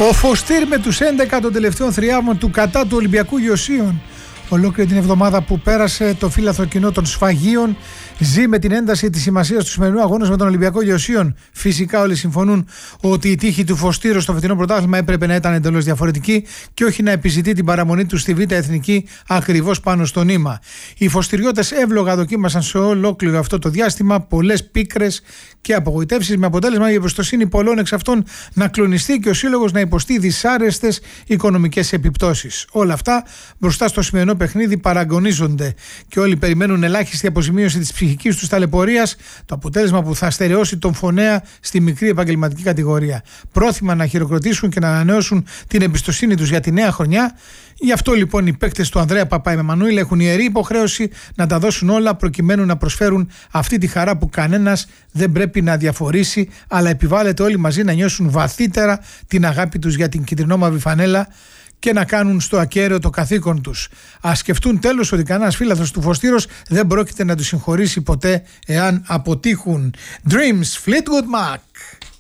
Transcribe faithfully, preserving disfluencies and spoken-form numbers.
Ο Φωστήρ με τους έντεκα των τελευταίων θριάμβων του κατά του Ολυμπιακού Γιοσίων. Ολόκληρη την εβδομάδα που πέρασε, το φύλαθρο κοινό των Σφαγίων ζει με την ένταση της σημασίας του σημερινού αγώνα με τον Ολυμπιακό Γιοσίων. Φυσικά, όλοι συμφωνούν ότι η τύχη του Φωστήρου στο φετινό πρωτάθλημα έπρεπε να ήταν εντελώς διαφορετική και όχι να επιζητεί την παραμονή του στη Β' Εθνική ακριβώς πάνω στο νήμα. Οι Φωστηριώτες εύλογα δοκίμασαν σε ολόκληρο αυτό το διάστημα πολλές πίκρες και απογοητεύσεις, με αποτέλεσμα η εμπιστοσύνη πολλών εξ αυτών να κλονιστεί και ο σύλλογος να υποστεί δυσάρεστες οικονομικές επιπτώσεις. Όλα αυτά μπροστά στο σημερινό παιχνίδι παραγωνίζονται και όλοι περιμένουν ελάχιστη αποζημίωση της ψυχικής τους ταλαιπωρίας, το αποτέλεσμα που θα στερεώσει τον Φωνέα στη μικρή επαγγελματική κατηγορία. Πρόθυμα να χειροκροτήσουν και να ανανεώσουν την εμπιστοσύνη τους για τη νέα χρονιά. Γι' αυτό λοιπόν οι παίκτες του Ανδρέα Παπαεμμανουήλ έχουν ιερή υποχρέωση να τα δώσουν όλα προκειμένου να προσφέρουν αυτή τη χαρά που κανένας δεν πρέπει να διαφορήσει, αλλά επιβάλλεται όλοι μαζί να νιώσουν βαθύτερα την αγάπη τους για την κυτρινόμαυρη φανέλα και να κάνουν στο ακέραιο το καθήκον τους. Ας σκεφτούν τέλος ότι κανένας φίλαθρος του Φωστήρος δεν πρόκειται να τους συγχωρήσει ποτέ εάν αποτύχουν. Dreams, Fleetwood Mac.